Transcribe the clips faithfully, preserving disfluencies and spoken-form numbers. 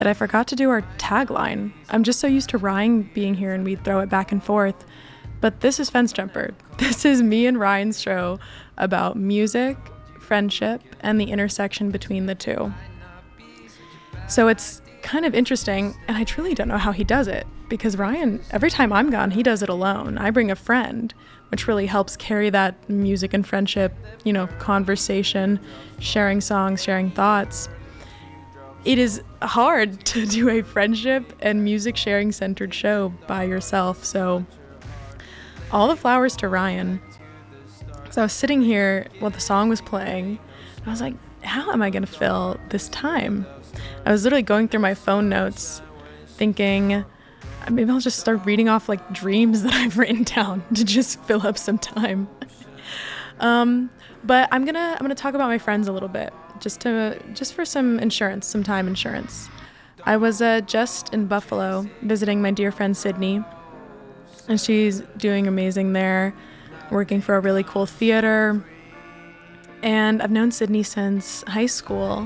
But I forgot to do our tagline. I'm just so used to Ryan being here and we throw it back and forth. But this is Fence Jumper. This is me and Ryan's show about music, friendship, and the intersection between the two. So it's kind of interesting, and I truly don't know how he does it, because Ryan, every time I'm gone, he does it alone. I bring a friend, which really helps carry that music and friendship, you know, conversation, sharing songs, sharing thoughts. It is hard to do a friendship and music sharing centered show by yourself, so all the flowers to Ryan. So I was sitting here while the song was playing, and I was like, how am I going to fill this time? I was literally going through my phone notes thinking, maybe I'll just start reading off like dreams that I've written down to just fill up some time. um, but I'm gonna I'm gonna talk about my friends a little bit, just to just for some insurance, some time insurance. I was uh, just in Buffalo visiting my dear friend Sydney, and she's doing amazing there, working for a really cool theater. And I've known Sydney since high school.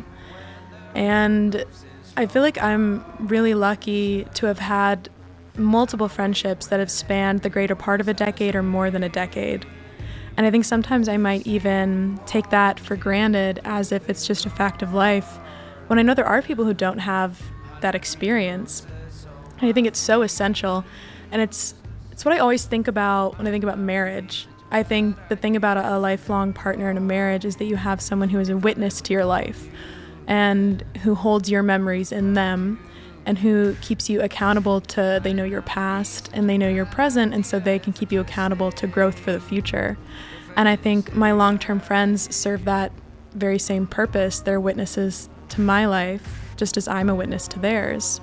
And I feel like I'm really lucky to have had multiple friendships that have spanned the greater part of a decade or more than a decade. And I think sometimes I might even take that for granted as if it's just a fact of life, when I know there are people who don't have that experience. And I think it's so essential. And it's it's what I always think about when I think about marriage. I think the thing about a, a lifelong partner in a marriage is that you have someone who is a witness to your life, and who holds your memories in them, and who keeps you accountable to, they know your past and they know your present, and so they can keep you accountable to growth for the future. And I think my long-term friends serve that very same purpose. They're witnesses to my life, just as I'm a witness to theirs.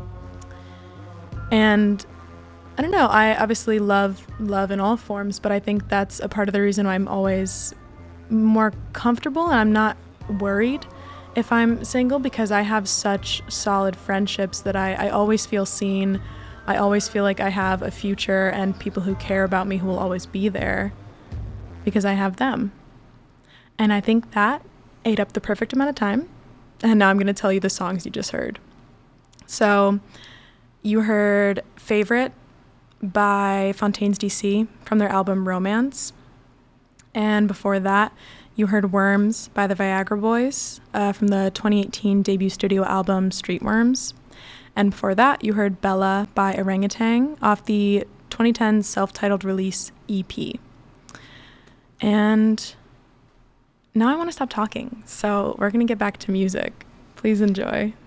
And I don't know, I obviously love love in all forms, but I think that's a part of the reason why I'm always more comfortable and I'm not worried if I'm single, because I have such solid friendships that I, I always feel seen. I always feel like I have a future and people who care about me who will always be there because I have them. And I think that ate up the perfect amount of time. And now I'm going to tell you the songs you just heard. So you heard Favorite by Fontaines D C from their album Romance. And before that, you heard Worms by the Viagra Boys uh, from the twenty eighteen debut studio album Streetworms. And before that, you heard Bella by Orangutan off the twenty ten self-titled release E P. And now I want to stop talking, so we're going to get back to music. Please enjoy.